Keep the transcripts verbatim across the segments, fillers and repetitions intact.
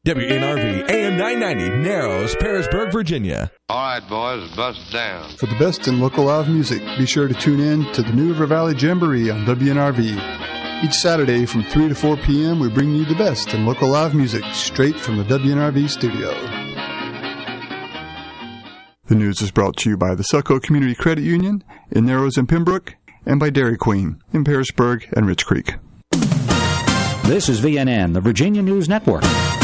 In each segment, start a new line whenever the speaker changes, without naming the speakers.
W N R V, A M nine ninety, Narrows, Parisburg, Virginia.
All right, boys, bust down.
For the best in local live music, be sure to tune in to the New River Valley Jamboree on W N R V. Each Saturday from three to four p.m., we bring you the best in local live music straight from the W N R V studio. The news is brought to you by the Selco Community Credit Union in Narrows and Pembroke, and by Dairy Queen in Parisburg and Rich Creek.
This is V N N, the Virginia News Network.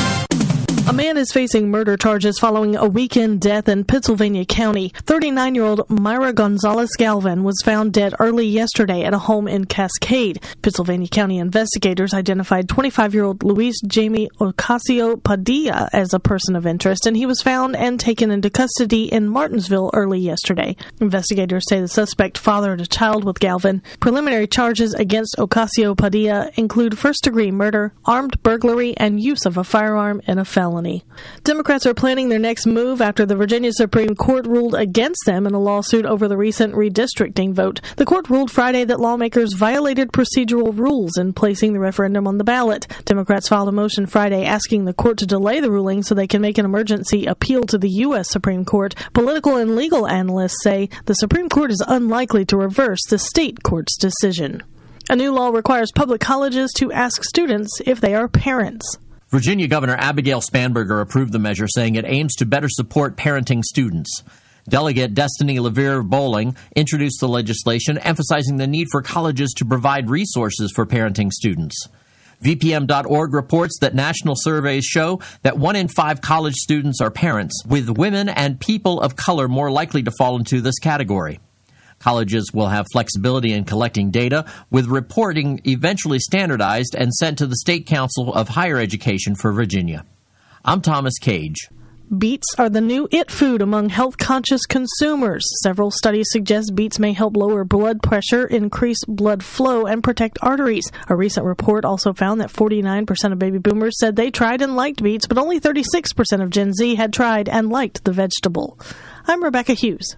A man is facing murder charges following a weekend death in Pittsylvania County. thirty-nine-year-old Myra Gonzalez Galvin was found dead early yesterday at a home in Cascade. Pennsylvania County investigators identified twenty-five-year-old Luis Jamie Ocasio Padilla as a person of interest, and he was found and taken into custody in Martinsville early yesterday. Investigators say the suspect fathered a child with Galvin. Preliminary charges against Ocasio Padilla include first-degree murder, armed burglary, and use of a firearm in a felony. Democrats are planning their next move after the Virginia Supreme Court ruled against them in a lawsuit over the recent redistricting vote. The court ruled Friday that lawmakers violated procedural rules in placing the referendum on the ballot. Democrats filed a motion Friday asking the court to delay the ruling so they can make an emergency appeal to the U S Supreme Court. Political and legal analysts say the Supreme Court is unlikely to reverse the state court's decision. A new law requires public colleges to ask students if they are parents.
Virginia Governor Abigail Spanberger approved the measure, saying it aims to better support parenting students. Delegate Destiny LaVere Bowling introduced the legislation, emphasizing the need for colleges to provide resources for parenting students. V P M dot org reports that national surveys show that one in five college students are parents, with women and people of color more likely to fall into this category. Colleges will have flexibility in collecting data, with reporting eventually standardized and sent to the State Council of Higher Education for Virginia. I'm Thomas Cage.
Beets are the new it food among health-conscious consumers. Several studies suggest beets may help lower blood pressure, increase blood flow, and protect arteries. A recent report also found that forty-nine percent of baby boomers said they tried and liked beets, but only thirty-six percent of Gen Z had tried and liked the vegetable. I'm Rebecca Hughes.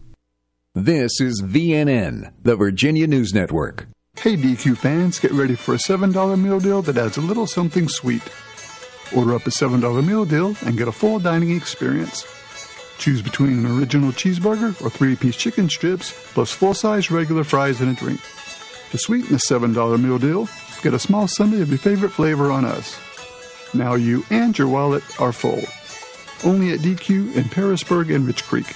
This is V N N, the Virginia News Network.
Hey D Q fans, get ready for a seven dollar meal deal that adds a little something sweet. Order up a seven dollar meal deal and get a full dining experience. Choose between an original cheeseburger or three-piece chicken strips, plus full-size regular fries and a drink. To sweeten the seven dollar meal deal, get a small sundae of your favorite flavor on us. Now you and your wallet are full. Only at D Q in Parisburg and Rich Creek.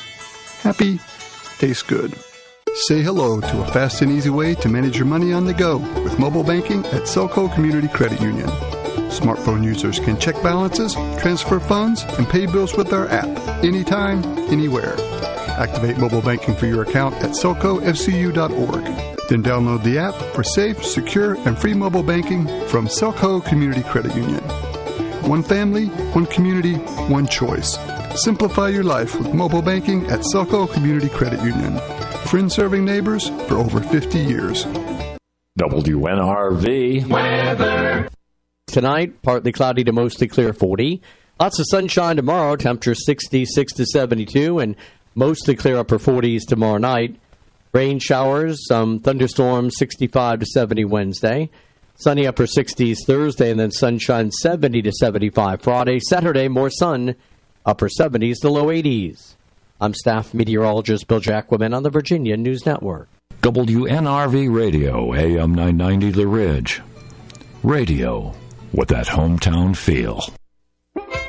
Happy, tastes good. Say hello to a fast and easy way to manage your money on the go with mobile banking at Selco Community Credit Union. Smartphone users can check balances, transfer funds, and pay bills with our app anytime, anywhere. Activate mobile banking for your account at selco f c u dot org. Then download the app for safe, secure, and free mobile banking from Selco Community Credit Union. One family, one community, one choice. Simplify your life with mobile banking at Selco Community Credit Union. Friends serving neighbors for over fifty years.
W N R V weather.
Tonight, partly cloudy to mostly clear, forty. Lots of sunshine tomorrow, temperature sixty-six to seventy-two, and mostly clear upper forties tomorrow night. Rain showers, some thunderstorms, sixty-five to seventy Wednesday. Sunny upper sixties Thursday, and then sunshine seventy to seventy-five Friday. Saturday, more sun, upper seventies to low eighties. I'm staff meteorologist Bill Jacquemin on the Virginia News Network.
W N R V Radio, A M nine ninety The Ridge. Radio with that hometown feel.